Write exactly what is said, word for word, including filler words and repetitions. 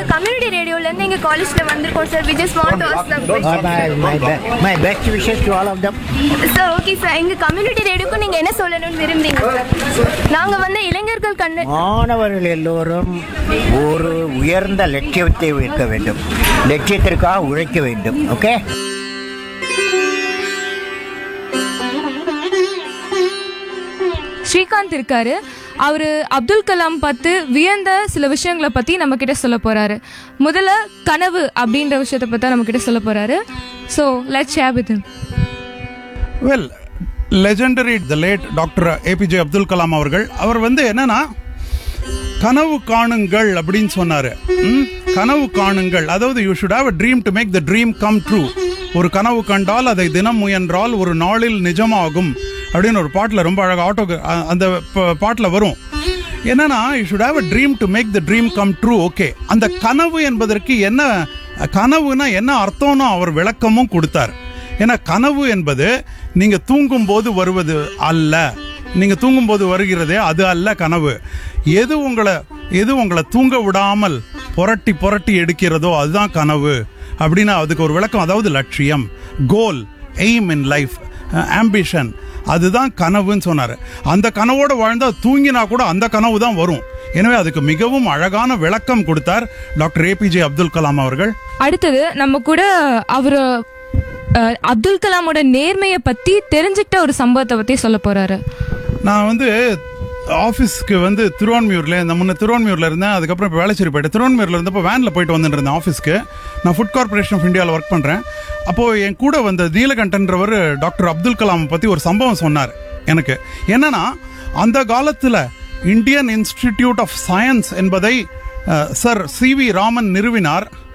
Community ரேடியோல இருந்து எங்க காலேஜ்ல வந்திருக்கோம் sir. we just want to ask them questions. my my be- my best wishes to all of them. Sir okay sir, எங்க community ரேடியோக்கு நீங்க என்ன சொல்லணும்னு விரும்புறீங்க சார்? நாங்க வந்து இளைஞர்கள் கண்ணு மாணவர்கள் எல்லோரும் ஒரு உயர்ந்த லட்சியத்தை வைக்க வேண்டும், லட்சியத்திற்காக உழைக்க வேண்டும். ஓகே. ஸ்ரீகாந்த் இருக்காரு. அவரு அப்துல் கலாம் பார்த்து வியந்த சில விஷயங்களை பத்தி நம்ம கிட்ட சொல்ல போறாரு. முதல்ல கனவு அப்படின்ற விஷயத்தை பத்தி நம்ம கிட்ட சொல்ல போறாரு. So let's share with him. Well, legendary the late doctor APJ Abdul Kalam அவர்கள் அவர் வந்து என்னன்னா கனவு காணுங்கள் அப்படின்னு சொன்னாரு. கனவு காணுங்கள், அதாவது you should have a dream to make the dream come true. ஒரு கனவு கண்டால் அதை தினம் முயன்றால் ஒரு நாளில் நிஜமாகும் அப்படின்னு ஒரு பாட்டில் ரொம்ப அழகாக ஆட்டோ அந்த பாட்டில் வரும். என்னன்னா you should have a dream to make the dream come true. Okay, அந்த கனவு என்பதற்கு என்ன கனவுனா என்ன அர்த்தம்னு அவர் விளக்கமும் கொடுத்தார். ஏன்னா கனவு என்பது நீங்க தூங்கும் போது வருவது அல்ல, நீங்க தூங்கும் போது வருகிறதே அது அல்ல கனவு. எது உங்களை எது உங்களை தூங்க விடாமல் புரட்டி புரட்டி எடுக்கிறதோ அதுதான் கனவு அப்படின்னா அதுக்கு ஒரு விளக்கம். அதாவது லட்சியம், கோல், எய்ம் இன் லைஃப், ஆம்பிஷன், அதுதான் கனவுன்னு சொன்னாரு. அந்த கனவோட வாழ்ந்தா தூங்கினா கூட அந்த கனவு தான் வரும். எனவே அதுக்கு மிகவும் அழகான விளக்கம் கொடுத்தார் டாக்டர் ஏபிஜே அப்துல் கலாம் அவர்கள். அடுத்தது நம்ம கூட அவரு அப்துல் கலாமோட நேர்மையை பத்தி தெரிஞ்சுக்கிட்ட ஒரு சம்பவத்தை பத்தி சொல்ல போறாரு. நான் வந்து ஆஃபீஸ்க்கு வந்து திருவான்மியூர்ல இந்த முன்ன திருவான்மியூர்ல இருந்தேன், அதுக்கப்புறம் இப்போ வேளச்சேரி போயிட்டேன். திருவான்மியூர்ல இருந்தப்போ வேனில் போயிட்டு வந்துட்டு இருந்தேன் ஆஃபீஸ்க்கு. நான் ஃபுட் கார்பரேஷன் ஆஃப் இந்தியாவில் ஒர்க் பண்ணுறேன். அப்போது என் கூட வந்த நீலகண்டன்றவர் டாக்டர் அப்துல் கலாம் பற்றி ஒரு சம்பவம் சொன்னார் எனக்கு. என்னன்னா அந்த காலத்தில் இந்தியன் இன்ஸ்டிடியூட் ஆஃப் சயின்ஸ் என்பதை சர் சி வி ராமன் நிறுவினார்.